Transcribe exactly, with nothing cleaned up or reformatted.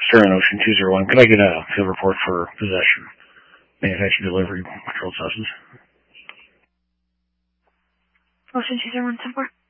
Sterling Ocean two zero one. Could I get a field report for possession, manufactured delivery, controlled substance? Ocean two zero one, ten four.